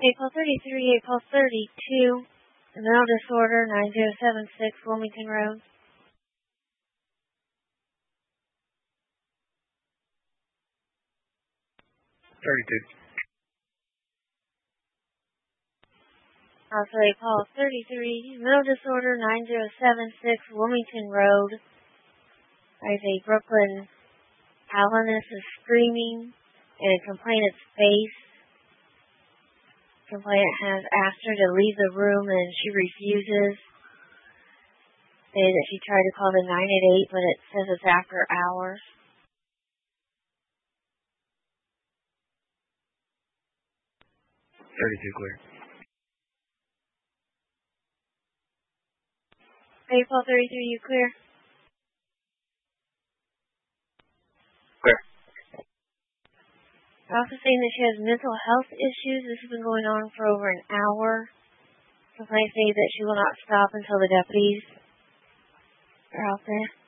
April 33, April 32, mental disorder, 9076 Wilmington Road. 32. Also April 33, mental disorder, 9076 Wilmington Road. There's a Brooklyn Alanus is screaming in a complainant's face. Complainant has asked her to leave the room and she refuses. Say that she tried to call the 988, but it says it's after hours. Clear. April 33, you clear? Clear. Also saying that she has mental health issues. This has been going on for over an hour. Complaint saying that she will not stop until the deputies are out there.